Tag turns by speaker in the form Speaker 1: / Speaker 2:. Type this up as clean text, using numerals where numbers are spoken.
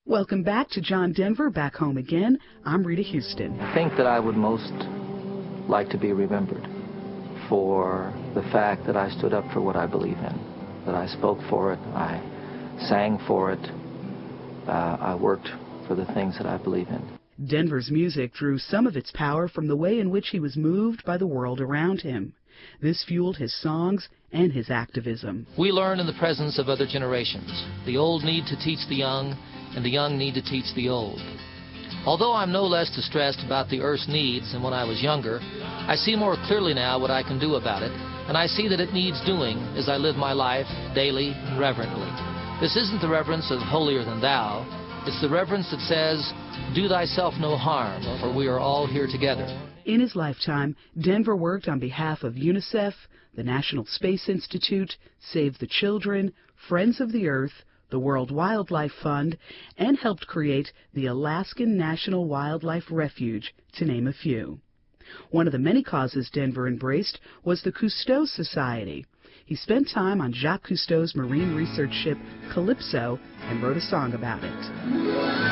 Speaker 1: Welcome back to John Denver, Back Home Again. I'm Rita Houston.
Speaker 2: I think that I would most like to be remembered for the fact that I stood up for what I believe in, that I spoke for it, I sang for it, I worked for the things that I believe in.
Speaker 1: Denver's music drew some of its power from the way in which he was moved by the world around him. This fueled his songs and his activism.
Speaker 3: We learn in the presence of other generations. The old need to teach the young, and the young need to teach the old. Although I'm no less distressed about the earth's needs than when I was younger, I see more clearly now what I can do about it, and I see that it needs doing as I live my life daily and reverently. This isn't the reverence of holier than thou. It's the reverence that says, do thyself no harm, for we are all here together.
Speaker 1: In his lifetime, Denver worked on behalf of UNICEF, the National Space Institute, Save the Children, Friends of the Earth, the World Wildlife Fund, and helped create the Alaskan National Wildlife Refuge, to name a few. One of the many causes Denver embraced was the Cousteau Society. He spent time on Jacques Cousteau's marine research ship Calypso and wrote a song about it.